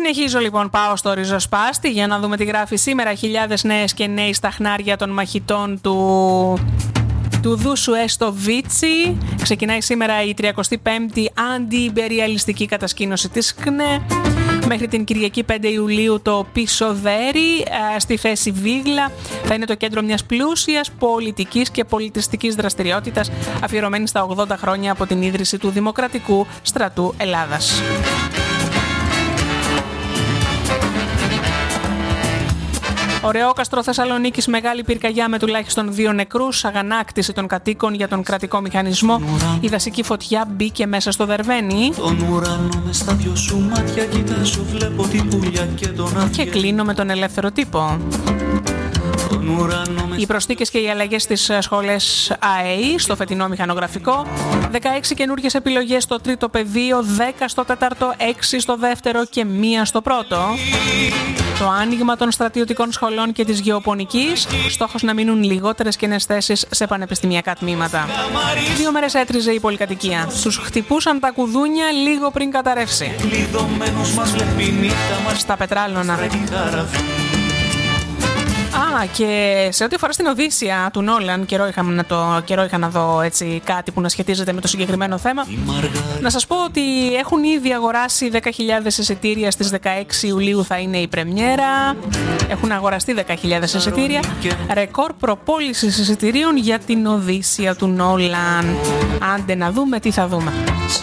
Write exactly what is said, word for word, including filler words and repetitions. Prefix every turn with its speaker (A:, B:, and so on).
A: Συνεχίζω λοιπόν, πάω στο ριζοσπάστη για να δούμε τι γράφει σήμερα. Χιλιάδες νέες και νέοι στα χνάρια των μαχητών του... του Δούσου Έστω Βίτσι. Ξεκινάει σήμερα η τριακοστή πέμπτη αντι-ιμπεριαλιστική κατασκήνωση της ΚΝΕ. Μέχρι την Κυριακή πέντε Ιουλίου το Πισοδέρι στη θέση Βίγλα θα είναι το κέντρο μιας πλούσιας πολιτικής και πολιτιστικής δραστηριότητας αφιερωμένη στα ογδόντα χρόνια από την ίδρυση του Δημοκρατικού Στρατού Ελλάδας. Ωρεόκαστρο Θεσσαλονίκης, μεγάλη πυρκαγιά με τουλάχιστον δύο νεκρούς, αγανάκτηση των κατοίκων για τον κρατικό μηχανισμό. Η δασική φωτιά μπήκε μέσα στο Δερβαίνι. Και κλείνω με τον ελεύθερο τύπο. Οι προσθήκες και οι αλλαγές στις σχολές ΑΕΗ στο φετινό μηχανογραφικό. δεκαέξι καινούργιες επιλογές στο τρίτο πεδίο, δέκα στο τέταρτο, έξι στο δεύτερο και μία στο πρώτο. Το άνοιγμα των στρατιωτικών σχολών και της γεωπονικής, στόχος να μείνουν λιγότερες κενές θέσεις σε πανεπιστημιακά τμήματα. Δύο μέρες έτριζε η πολυκατοικία. Τους χτυπούσαν τα κουδούνια λίγο πριν καταρρεύσει. Στα πετράλωνα. Α, και σε ό,τι αφορά στην Οδύσσια του Νόλαν, καιρό είχα να, το, καιρό είχα να δω έτσι κάτι που να σχετίζεται με το συγκεκριμένο θέμα. Να σας πω ότι έχουν ήδη αγοράσει δέκα χιλιάδες εισιτήρια, στις δεκαέξι Ιουλίου θα είναι η πρεμιέρα. Έχουν αγοραστεί δέκα χιλιάδες εισιτήρια. Ρεκόρ προπόλησης εισιτηρίων για την Οδύσσια του Νόλαν. Άντε να δούμε τι θα δούμε.